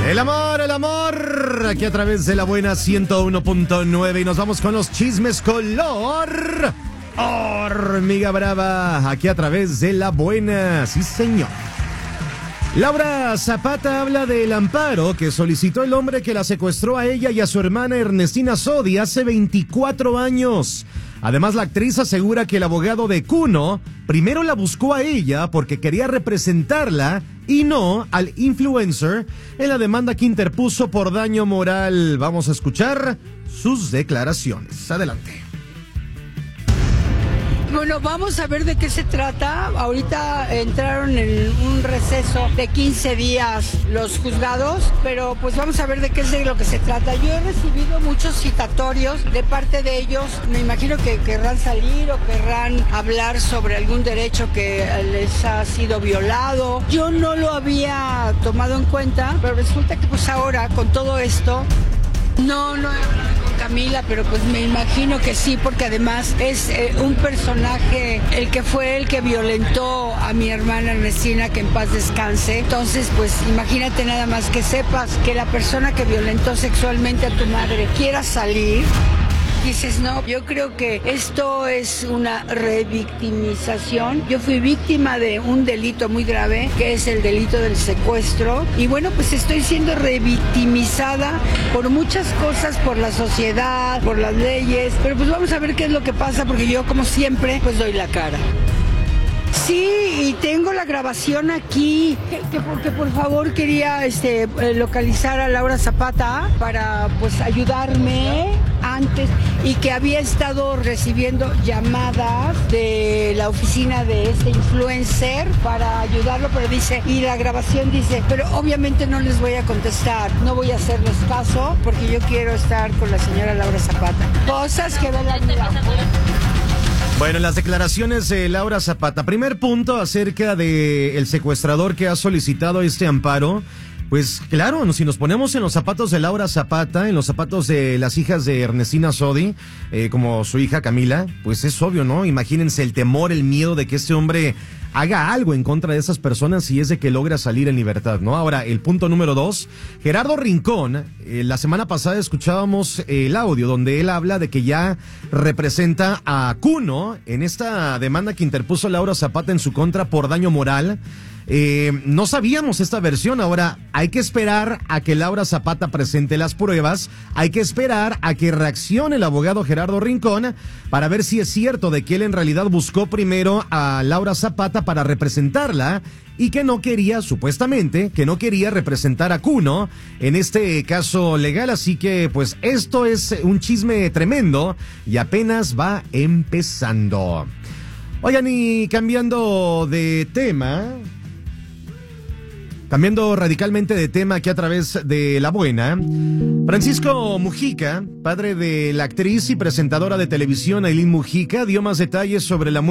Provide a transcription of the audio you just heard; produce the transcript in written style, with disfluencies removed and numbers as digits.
El amor, aquí a través de la buena 101.9 y nos vamos con los chismes color hormiga brava, aquí a través de la buena, sí señor. Laura Zapata habla del amparo que solicitó el hombre que la secuestró a ella y a su hermana Ernestina Sodi hace 24 años. Además, la actriz asegura que el abogado de Kuno primero la buscó a ella porque quería representarla y no al influencer en la demanda que interpuso por daño moral. Vamos a escuchar sus declaraciones. Adelante. Bueno, vamos a ver de qué se trata. Ahorita entraron en un receso de 15 días los juzgados, pero pues vamos a ver de qué es de lo que se trata. Yo he recibido muchos citatorios de parte de ellos. Me imagino que querrán salir o querrán hablar sobre algún derecho que les ha sido violado. Yo no lo había tomado en cuenta, pero resulta que pues ahora con todo esto, no he hablado con Camila, pero pues me imagino que sí, porque además es un personaje, el que violentó a mi hermana Ernestina, que en paz descanse. Entonces, pues imagínate nada más que sepas que la persona que violentó sexualmente a tu madre quiera salir. Dices, no, yo creo que esto es una revictimización. Yo fui víctima de un delito muy grave, que es el delito del secuestro. Y bueno, pues estoy siendo revictimizada por muchas cosas, por la sociedad, por las leyes. Pero pues vamos a ver qué es lo que pasa, porque yo, como siempre, pues doy la cara. Sí, y tengo la grabación aquí, porque por favor quería localizar a Laura Zapata para pues ayudarme antes, y que había estado recibiendo llamadas de la oficina de este influencer para ayudarlo, pero dice, y la grabación dice, pero obviamente no les voy a contestar, no voy a hacerles caso porque yo quiero estar con la señora Laura Zapata. Cosas que ve la vida. Bueno, las declaraciones de Laura Zapata. Primer punto acerca de el secuestrador que ha solicitado este amparo. Pues claro, si nos ponemos en los zapatos de Laura Zapata, en los zapatos de las hijas de Ernestina Sodi, como su hija Camila, pues es obvio, ¿no? Imagínense el temor, el miedo de que este hombre haga algo en contra de esas personas si es de que logra salir en libertad, ¿no? Ahora, el punto número 2, Gerardo Rincón, la semana pasada escuchábamos el audio donde él habla de que ya representa a Kuno en esta demanda que interpuso Laura Zapata en su contra por daño moral. No sabíamos esta versión. Ahora hay que esperar a que Laura Zapata presente las pruebas, hay que esperar a que reaccione el abogado Gerardo Rincón para ver si es cierto de que él en realidad buscó primero a Laura Zapata para representarla y que no quería, supuestamente, que no quería representar a Kuno en este caso legal. Así que pues esto es un chisme tremendo y apenas va empezando. Oigan, y cambiando radicalmente de tema aquí a través de La Buena, Francisco Mujica, padre de la actriz y presentadora de televisión Ailín Mujica, dio más detalles sobre la